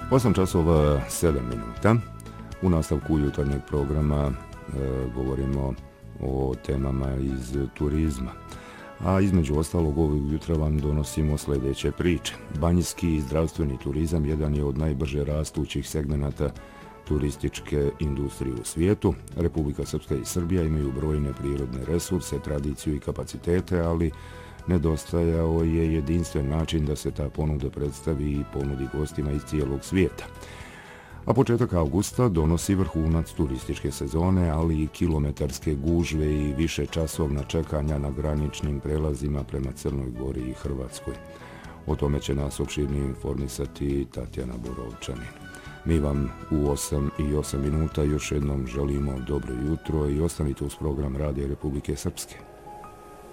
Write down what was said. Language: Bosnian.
8 časova 7 minuta. U nastavku jutarnjeg programa govorimo o temama iz turizma. A između ostalog ovog jutra vam donosimo sljedeće priče. Banjski zdravstveni turizam jedan je od najbrže rastućih segmenata turističke industrije u svijetu. Republika Srpska i Srbija imaju brojne prirodne resurse, tradiciju i kapacitete, ali nedostajao je jedinstven način da se ta ponuda predstavi i ponudi gostima iz cijelog svijeta. A početak avgusta donosi vrhunac turističke sezone, ali i kilometarske gužve i više časovna čekanja na graničnim prelazima prema Crnoj Gori i Hrvatskoj. O tome će nas opširnije informisati Tatjana Borovčanin. Mi vam u 8:08 još jednom želimo dobro jutro i ostanite uz program Radija Republike Srpske.